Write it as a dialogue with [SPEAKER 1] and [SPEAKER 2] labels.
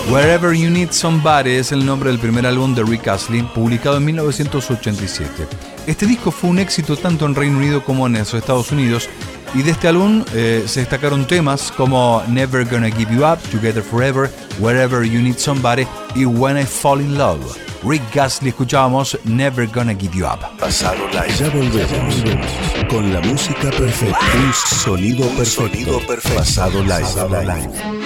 [SPEAKER 1] Wherever You Need Somebody es el nombre del primer álbum de Rick Astley, publicado en 1987. Este disco fue un éxito tanto en Reino Unido como en los Estados Unidos, y de este álbum se destacaron temas como Never Gonna Give You Up, Together Forever, Wherever You Need Somebody y When I Fall in Love. Rick Astley, escuchábamos Never Gonna Give You Up.
[SPEAKER 2] Pasado Live. Ya volvemos con la música perfecta. Un sonido perfecto. Pasado Live.